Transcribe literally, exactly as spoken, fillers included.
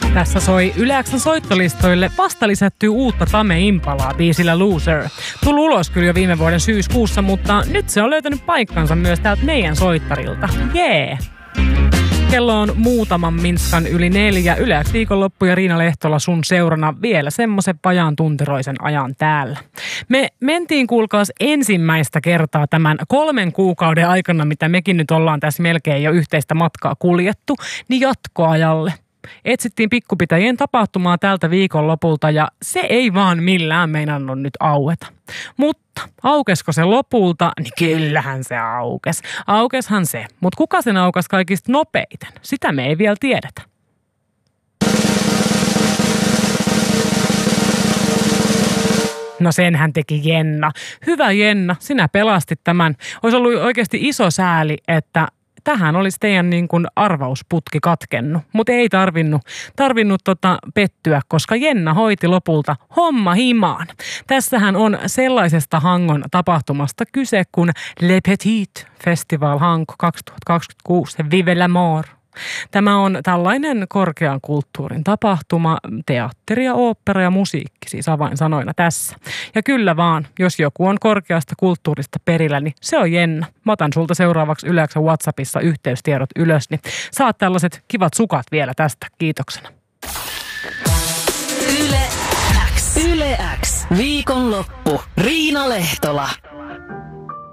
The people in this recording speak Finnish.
Tässä soi Yle X:n soittolistoille vasta lisättyä uutta Tame Impalaa biisillä Loser. Tullut ulos kyllä jo viime vuoden syyskuussa, mutta nyt se on löytänyt paikkansa myös täältä meidän soittarilta. Jee! Yeah. Kello on muutaman minskan yli neljä. Yle X viikonloppu ja Riina Lehtola sun seurana vielä semmoisen vajaan tuntiroisen ajan täällä. Me mentiin kuulkaas ensimmäistä kertaa tämän kolmen kuukauden aikana, mitä mekin nyt ollaan tässä melkein jo yhteistä matkaa kuljettu, niin jatkoajalle. Etsittiin Pikkupitäjien tapahtumaa tältä viikonlopulta ja se ei vaan millään meinannut nyt aueta. Mutta aukesko se lopulta? Niin kyllähän se aukes. Aukeshan se. Mutta kuka sen aukas kaikista nopeiten? Sitä me ei vielä tiedetä. No senhän teki Jenna. Hyvä Jenna, sinä pelastit tämän. Olisi ollut oikeasti iso sääli, että tähän olisi teidän niin kuin arvausputki katkennut, mutta ei tarvinnut, tarvinnut tota pettyä, koska Jenna hoiti lopulta homma himaan. Tässähän on sellaisesta Hangon tapahtumasta kyse kuin Le Petit Festival Hanko kaksituhattakaksikymmentäkuusi, Vive l'amour. Tämä on tällainen korkean kulttuurin tapahtuma, teatteri ja ooppera ja musiikki, siis avainsanoina tässä. Ja kyllä vaan, jos joku on korkeasta kulttuurista perillä, niin se on Jenna. Mä otan sulta seuraavaksi Yle X:n WhatsAppissa yhteystiedot ylös, niin saat tällaiset kivat sukat vielä tästä. Kiitoksena. Yle X. Yle X. Viikonloppu. Riina Lehtola.